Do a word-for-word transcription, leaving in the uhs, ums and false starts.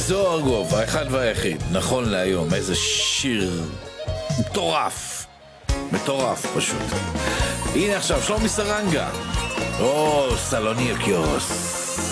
זוהר ארגוב, האחד והיחיד, נכון להיום, איזה שיר מטורף, מטורף פשוט. הנה עכשיו, שלומי סרנגה, או סלוניקיוס.